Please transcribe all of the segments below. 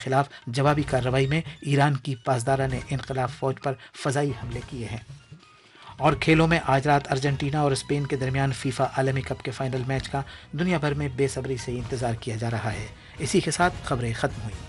खिलाफ जवाबी कार्रवाई में ईरान की पासदारा ने इनकलाब फौज पर फजाई हमले किए हैं। और खेलों में आज रात अर्जेंटीना और स्पेन के दरमियान फीफा आलमी कप के फाइनल मैच का दुनिया भर में बेसब्री से इंतजार किया जा रहा है। इसी के साथ खबरें खत्म हुई।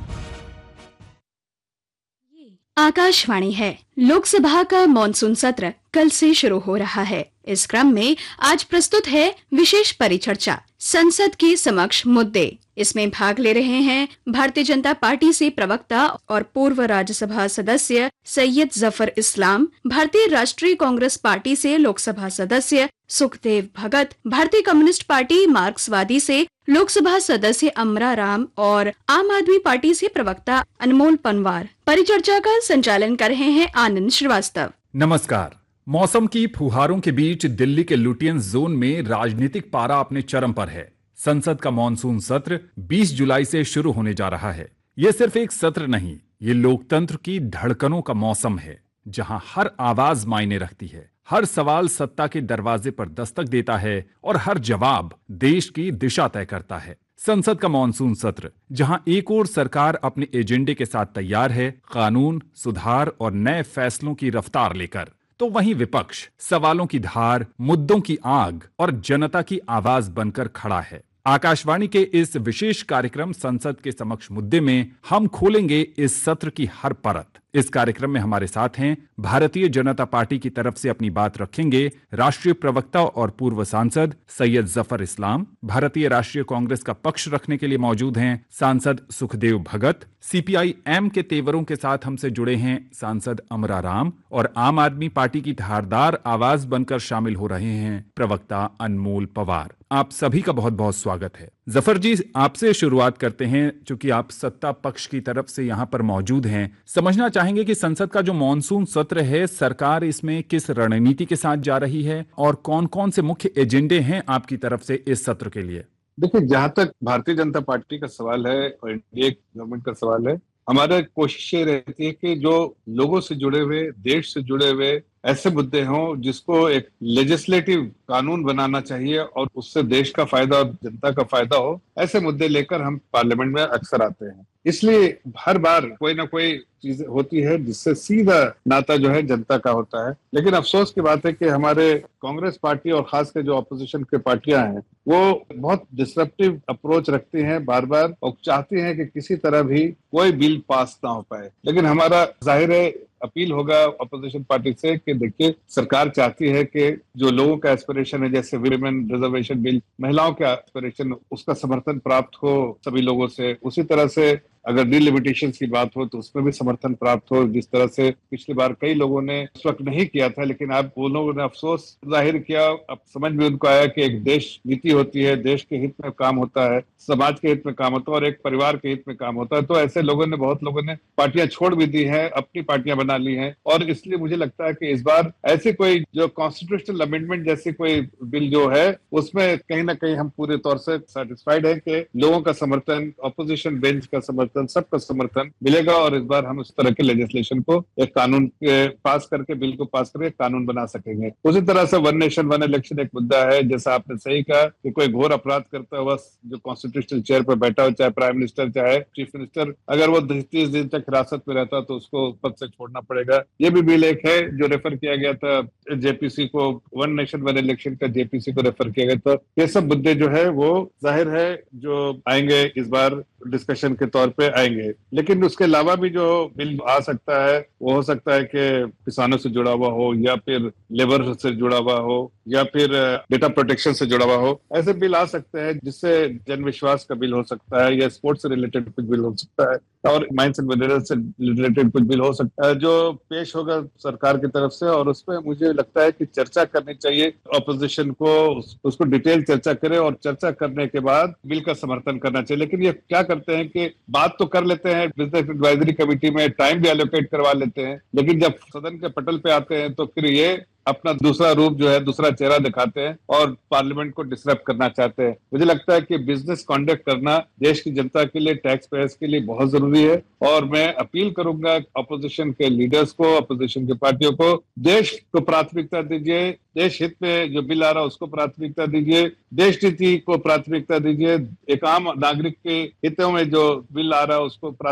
आकाशवाणी है। लोकसभा का मॉनसून सत्र कल से शुरू हो रहा है। इस क्रम में आज प्रस्तुत है विशेष परिचर्चा संसद के समक्ष मुद्दे। इसमें भाग ले रहे हैं भारतीय जनता पार्टी से प्रवक्ता और पूर्व राज्यसभा सदस्य सैयद जफर इस्लाम, भारतीय राष्ट्रीय कांग्रेस पार्टी से लोकसभा सदस्य सुखदेव भगत, भारतीय कम्युनिस्ट पार्टी मार्क्सवादी से लोकसभा सदस्य अमरा राम और आम आदमी पार्टी से प्रवक्ता अनमोल पनवार। परिचर्चा का संचालन कर रहे हैं आनंद श्रीवास्तव। नमस्कार। मौसम की फुहारों के बीच दिल्ली के लुटियंस जोन में राजनीतिक पारा अपने चरम पर है। संसद का मॉनसून सत्र 20 जुलाई से शुरू होने जा रहा है। यह सिर्फ एक सत्र नहीं, ये लोकतंत्र की धड़कनों का मौसम है, जहां हर आवाज मायने रखती है, हर सवाल सत्ता के दरवाजे पर दस्तक देता है और हर जवाब देश की दिशा तय करता है। संसद का मॉनसून सत्र, जहां एक ओर सरकार अपने एजेंडे के साथ तैयार है, कानून, सुधार और नए फैसलों की रफ्तार लेकर, तो वहीं विपक्ष सवालों की धार, मुद्दों की आग और जनता की आवाज बनकर खड़ा है। आकाशवाणी के इस विशेष कार्यक्रम संसद के समक्ष मुद्दे में हम खोलेंगे इस सत्र की हर परत। इस कार्यक्रम में हमारे साथ हैं भारतीय जनता पार्टी की तरफ से अपनी बात रखेंगे राष्ट्रीय प्रवक्ता और पूर्व सांसद सैयद जफर इस्लाम। भारतीय राष्ट्रीय कांग्रेस का पक्ष रखने के लिए मौजूद हैं सांसद सुखदेव भगत। सीपीआई-एम के तेवरों के साथ हमसे जुड़े हैं सांसद अमरा राम और आम आदमी पार्टी की धारदार आवाज बनकर शामिल हो रहे हैं प्रवक्ता अनमोल पवार। आप सभी का बहुत बहुत स्वागत है। जफर जी, आपसे शुरुआत करते हैं, चूंकि आप सत्ता पक्ष की तरफ से यहां पर मौजूद हैं। समझना चाहेंगे कि संसद का जो मॉनसून सत्र है, सरकार इसमें किस रणनीति के साथ जा रही है और कौन कौन से मुख्य एजेंडे हैं आपकी तरफ से इस सत्र के लिए? देखिए, जहां तक भारतीय जनता पार्टी का सवाल है और एनडीए गवर्नमेंट का सवाल है, हमारा कोशिश ये रहती है कि जो लोगों से जुड़े हुए, देश से जुड़े हुए ऐसे मुद्दे हों जिसको एक लेजिस्लेटिव कानून बनाना चाहिए और उससे देश का फायदा और जनता का फायदा हो, ऐसे मुद्दे लेकर हम पार्लियामेंट में अक्सर आते हैं। इसलिए हर बार कोई ना कोई चीज होती है जिससे सीधा नाता जो है जनता का होता है। लेकिन अफसोस की बात है कि हमारे कांग्रेस पार्टी और खासकर जो अपोजिशन के पार्टियां हैं, वो बहुत डिसरप्टिव अप्रोच रखती हैं बार बार और चाहती हैं कि किसी तरह भी कोई बिल पास ना हो पाए। लेकिन हमारा जाहिर है अपील होगा अपोजिशन पार्टी से कि देखिए, सरकार चाहती है कि जो लोगों का एस्पिरेशन है, जैसे विमेन रिजर्वेशन बिल, महिलाओं का एस्पिरेशन, उसका समर्थन प्राप्त हो सभी लोगों से। उसी तरह से अगर डिलिमिटेशन की बात हो तो उसमें भी समर्थन प्राप्त हो, जिस तरह से पिछली बार कई लोगों ने उस वक्त नहीं किया था, लेकिन अब वो लोगों ने अफसोस जाहिर किया। अब समझ में उनको आया कि एक देश नीति होती है, देश के हित में काम होता है, समाज के हित में काम होता है और एक परिवार के हित में काम होता है। तो ऐसे लोगों ने, बहुत लोगों ने पार्टियां छोड़ भी दी है, अपनी पार्टियां बना ली हैं। और इसलिए मुझे लगता है कि इस बार ऐसे कोई जो कॉन्स्टिट्यूशनल अमेंडमेंट जैसे कोई बिल जो है, उसमें कहीं ना कहीं हम पूरे तौर से सेटिस्फाइड है कि लोगों का समर्थन, अपोजिशन बेंच का समर्थन, सबका समर्थन मिलेगा और इस बार हम इस तरह के लेजिस्लेशन को, एक कानून के पास करके, बिल को पास करके कानून बना सकेंगे। उसी तरह से वन नेशन वन इलेक्शन एक मुद्दा है। जैसा आपने सही कहा कि कोई घोर अपराध करता हुआ जो कॉन्स्टिट्यूशनल चेयर पर बैठा हो, चाहे प्राइम मिनिस्टर चाहे चीफ मिनिस्टर, अगर वो 30 दिन तक हिरासत में रहता तो उसको पद से छोड़ना पड़ेगा। ये भी बिल एक है जो रेफर किया गया था जेपीसी को, वन नेशन वन इलेक्शन का जेपीसी को रेफर किया गया। तो ये सब मुद्दे जो है वो जाहिर है जो आएंगे इस बार डिस्कशन के तौर पे आएंगे। लेकिन उसके अलावा भी जो बिल आ सकता है वो हो सकता है कि किसानों से जुड़ा हुआ हो, या फिर लेबर से जुड़ा हुआ हो, या फिर डेटा प्रोटेक्शन से जुड़ा हुआ हो। ऐसे बिल आ सकते हैं जिससे जन विश्वास का बिल हो सकता है, या स्पोर्ट्स से रिलेटेड कुछ बिल हो सकता है, और माइंस एंड मिनरल्स से रिलेटेड कुछ बिल हो सकता है जो पेश होगा सरकार की तरफ से। और उसमें मुझे लगता है कि चर्चा करनी चाहिए, अपोजिशन को उसको डिटेल चर्चा करे और चर्चा करने के बाद बिल का समर्थन करना चाहिए। लेकिन ये क्या करते हैं कि बात तो कर लेते हैं, बिजनेस एडवाइजरी कमेटी में टाइम भी एलोकेट करवा लेते हैं, लेकिन जब सदन के पटल पे आते हैं तो फिर ये अपना दूसरा रूप जो है, दूसरा चेहरा दिखाते हैं और पार्लियामेंट को डिसरप्ट करना चाहते हैं। मुझे लगता है कि बिजनेस कंडक्ट करना देश की जनता के लिए, टैक्स पेयर्स के लिए बहुत जरूरी है। और मैं अपील करूंगा अपोजिशन के लीडर्स को, अपोजिशन की पार्टियों को, देश को प्राथमिकता दीजिए, देश हित में जो बिल आ रहा है उसको प्राथमिकता दीजिए, देश नीति को प्राथमिकता दीजिए, एक आम नागरिक के हितों में जो बिल आ रहा है उसको